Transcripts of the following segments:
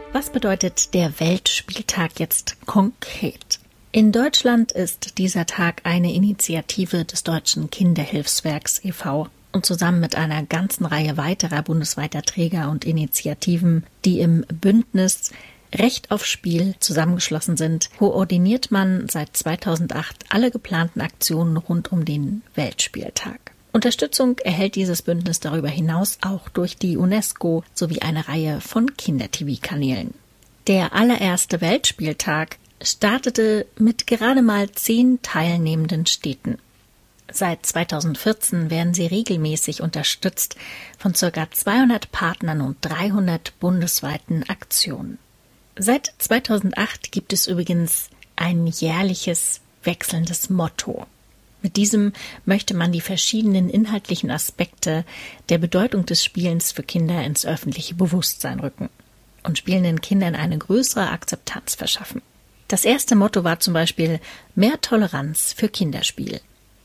Was bedeutet der Weltspieltag jetzt konkret? In Deutschland ist dieser Tag eine Initiative des Deutschen Kinderhilfswerks e.V. und zusammen mit einer ganzen Reihe weiterer bundesweiter Träger und Initiativen, die im Bündnis Recht auf Spiel zusammengeschlossen sind, koordiniert man seit 2008 alle geplanten Aktionen rund um den Weltspieltag. Unterstützung erhält dieses Bündnis darüber hinaus auch durch die UNESCO sowie eine Reihe von Kinder-TV-Kanälen. Der allererste Weltspieltag startete mit gerade mal 10 teilnehmenden Städten. Seit 2014 werden sie regelmäßig unterstützt von ca. 200 Partnern und 300 bundesweiten Aktionen. Seit 2008 gibt es übrigens ein jährliches wechselndes Motto. Mit diesem möchte man die verschiedenen inhaltlichen Aspekte der Bedeutung des Spielens für Kinder ins öffentliche Bewusstsein rücken und spielenden Kindern eine größere Akzeptanz verschaffen. Das erste Motto war zum Beispiel mehr Toleranz für Kinderspiel.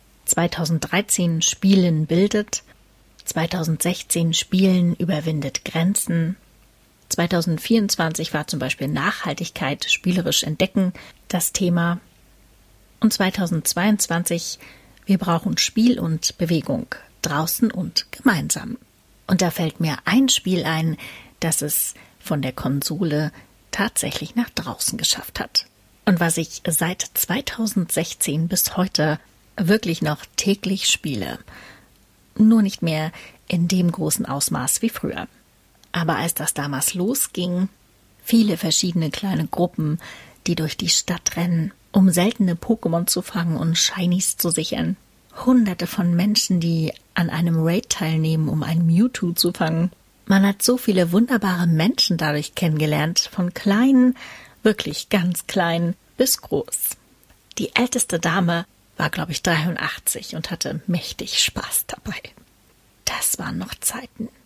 2013 Spielen bildet, 2016 Spielen überwindet Grenzen, 2024 war zum Beispiel Nachhaltigkeit, spielerisch entdecken das Thema. Und 2022, wir brauchen Spiel und Bewegung, draußen und gemeinsam. Und da fällt mir ein Spiel ein, das es von der Konsole tatsächlich nach draußen geschafft hat. Und was ich seit 2016 bis heute wirklich noch täglich spiele. Nur nicht mehr in dem großen Ausmaß wie früher. Aber als das damals losging, viele verschiedene kleine Gruppen, die durch die Stadt rennen, um seltene Pokémon zu fangen und Shinies zu sichern. Hunderte von Menschen, die an einem Raid teilnehmen, um ein Mewtwo zu fangen. Man hat so viele wunderbare Menschen dadurch kennengelernt, von klein, wirklich ganz klein, bis groß. Die älteste Dame war, glaube ich, 83 und hatte mächtig Spaß dabei. Das waren noch Zeiten.